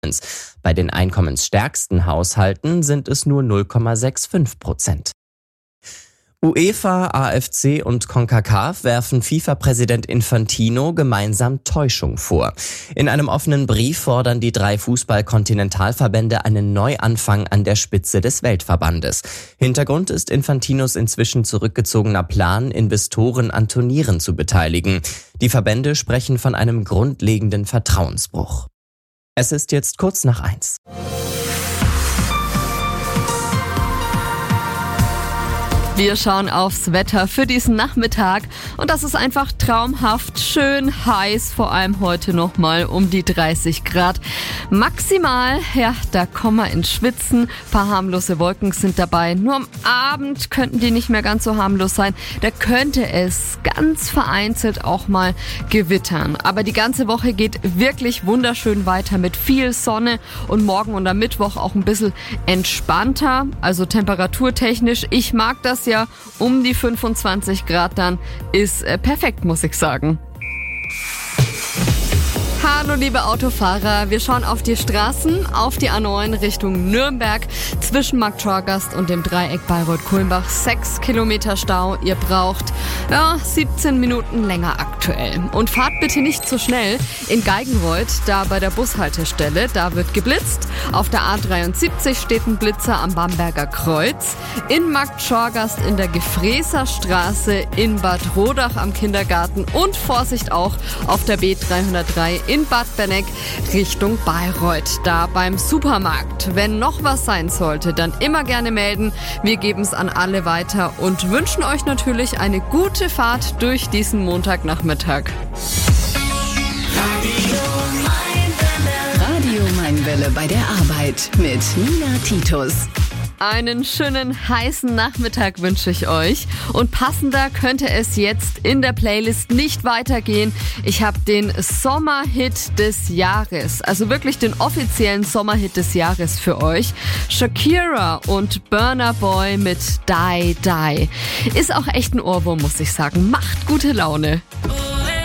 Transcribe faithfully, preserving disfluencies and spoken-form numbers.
Bei den einkommensstärksten Haushalten sind es nur null Komma fünfundsechzig Prozent. UEFA, A F C und CONCACAF werfen FIFA-Präsident Infantino gemeinsam Täuschung vor. In einem offenen Brief fordern die drei Fußball-Kontinentalverbände einen Neuanfang an der Spitze des Weltverbandes. Hintergrund ist Infantinos inzwischen zurückgezogener Plan, Investoren an Turnieren zu beteiligen. Die Verbände sprechen von einem grundlegenden Vertrauensbruch. Es ist jetzt kurz nach eins. Wir schauen aufs Wetter für diesen Nachmittag und das ist einfach traumhaft, schön heiß, vor allem heute nochmal um die dreißig Grad. Maximal, ja, da kommen wir ins Schwitzen, ein paar harmlose Wolken sind dabei. Nur am Abend könnten die nicht mehr ganz so harmlos sein, da könnte es ganz vereinzelt auch mal gewittern. Aber die ganze Woche geht wirklich wunderschön weiter mit viel Sonne und morgen und am Mittwoch auch ein bisschen entspannter, also temperaturtechnisch. Ich mag das ja, um die fünfundzwanzig Grad dann, ist äh, perfekt, muss ich sagen. Hallo liebe Autofahrer, wir schauen auf die Straßen, auf die A neun Richtung Nürnberg, zwischen Markt Schorgast und dem Dreieck Bayreuth-Kulmbach. Sechs Kilometer Stau, ihr braucht ja, siebzehn Minuten länger aktuell. Und fahrt bitte nicht zu schnell. In Geigenreuth, da bei der Bushaltestelle, da wird geblitzt. Auf der A dreiundsiebzig steht ein Blitzer am Bamberger Kreuz. In Markt Schorgast in der Gefräßerstraße, in Bad Rodach am Kindergarten und Vorsicht auch auf der B dreihundertdrei in Bad Benneck Richtung Bayreuth, da beim Supermarkt. Wenn noch was sein sollte, dann immer gerne melden. Wir geben es an alle weiter und wünschen euch natürlich eine gute Fahrt durch diesen Montagnachmittag. Radio Mainwelle bei der Arbeit mit Nina Titus. Einen schönen heißen Nachmittag wünsche ich euch und passender könnte es jetzt in der Playlist nicht weitergehen. Ich habe den Sommerhit des Jahres, also wirklich den offiziellen Sommerhit des Jahres für euch. Shakira und Burna Boy mit Die Die. Ist auch echt ein Ohrwurm, muss ich sagen. Macht gute Laune.